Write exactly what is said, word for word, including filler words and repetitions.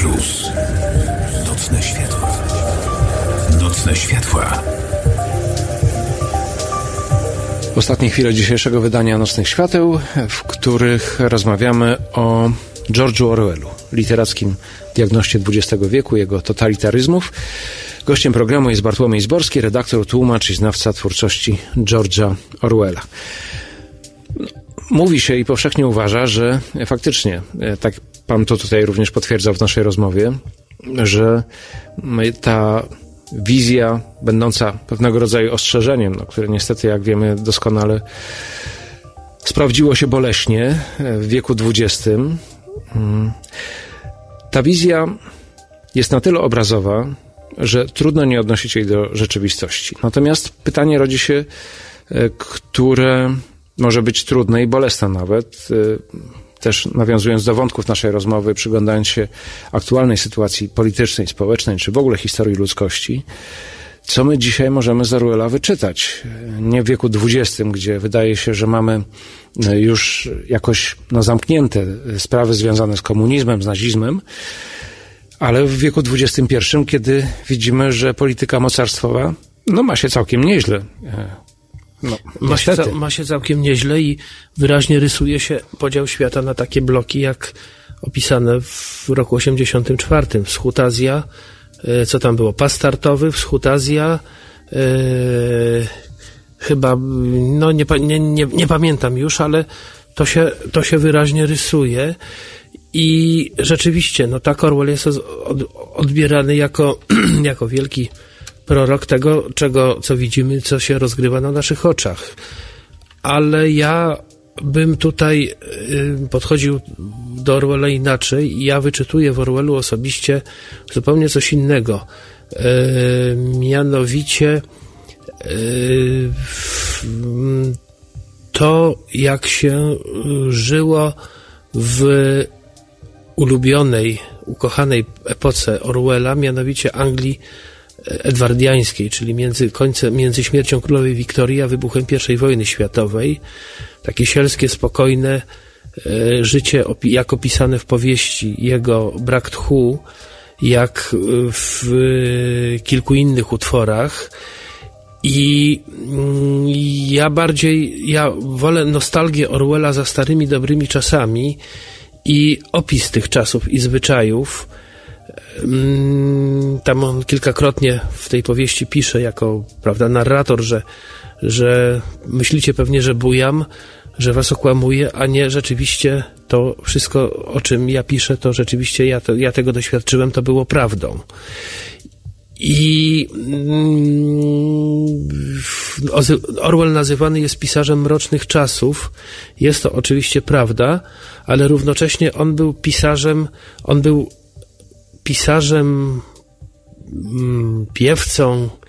Plus. Nocne światła. Nocne światła. Ostatnie chwile dzisiejszego wydania Nocnych Świateł, w których rozmawiamy o George'u Orwellu, literackim diagnoście dwudziestego wieku, jego totalitaryzmów. Gościem programu jest Bartłomiej Zborski, redaktor, tłumacz i znawca twórczości George'a Orwella. Mówi się i powszechnie uważa, że faktycznie, tak pan to tutaj również potwierdzał w naszej rozmowie, że ta wizja będąca pewnego rodzaju ostrzeżeniem, no, które niestety, jak wiemy doskonale, sprawdziło się boleśnie w wieku dwudziestym. Ta wizja jest na tyle obrazowa, że trudno nie odnosić jej do rzeczywistości. Natomiast pytanie rodzi się, które może być trudne i bolesne nawet, też nawiązując do wątków naszej rozmowy, przyglądając się aktualnej sytuacji politycznej, społecznej, czy w ogóle historii ludzkości, co my dzisiaj możemy z Orwella wyczytać? Nie w wieku dwudziestym, gdzie wydaje się, że mamy już jakoś no, zamknięte sprawy związane z komunizmem, z nazizmem, ale w wieku dwudziestym pierwszym, kiedy widzimy, że polityka mocarstwowa no, ma się całkiem nieźle. No, ma, się ca- ma się całkiem nieźle i wyraźnie rysuje się podział świata na takie bloki, jak opisane w roku osiemdziesiątym czwartym. Wschód Azja, e, co tam było? Pas startowy, Wschód Azja, e, chyba, no nie, nie, nie, nie pamiętam już, ale to się, to się wyraźnie rysuje. I rzeczywiście, no tak Orwell jest od, odbierany jako, jako wielki prorok tego, czego, co widzimy, co się rozgrywa na naszych oczach. Ale ja bym tutaj y, podchodził do Orwella inaczej i ja wyczytuję w Orwellu osobiście zupełnie coś innego. Y, mianowicie y, to, jak się żyło w ulubionej, ukochanej epoce Orwella, mianowicie Anglii edwardiańskiej, czyli między końcem, między śmiercią królowej Wiktorii a wybuchem pierwszej wojny światowej. Takie sielskie, spokojne e, życie, opi- jak opisane w powieści jego Brak tchu, jak w e, kilku innych utworach. I mm, ja bardziej, ja wolę nostalgię Orwella za starymi, dobrymi czasami i opis tych czasów i zwyczajów. Tam on kilkakrotnie w tej powieści pisze jako, prawda, narrator, że, że myślicie pewnie, że bujam, że was okłamuję, a nie rzeczywiście to wszystko, o czym ja piszę, to rzeczywiście ja, to, ja tego doświadczyłem, to było prawdą. I Orwell nazywany jest pisarzem mrocznych czasów. Jest to oczywiście prawda, ale równocześnie on był pisarzem, on był pisarzem, piewcą,